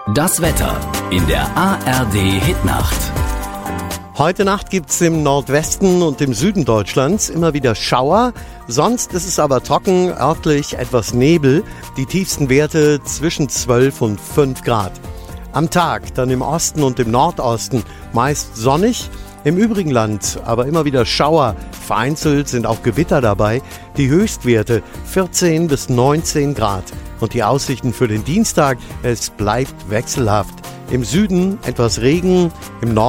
Das Wetter in der ARD Hitnacht. Heute Nacht gibt's im Nordwesten und im Süden Deutschlands immer wieder Schauer. Sonst ist es aber trocken, örtlich etwas Nebel. Die tiefsten Werte zwischen 12 und 5 Grad. Am Tag dann im Osten und im Nordosten meist sonnig. Im übrigen Land aber immer wieder Schauer. Vereinzelt sind auch Gewitter dabei. Die Höchstwerte 14 bis 19 Grad. Und die Aussichten für den Dienstag, es bleibt wechselhaft. Im Süden etwas Regen, im Norden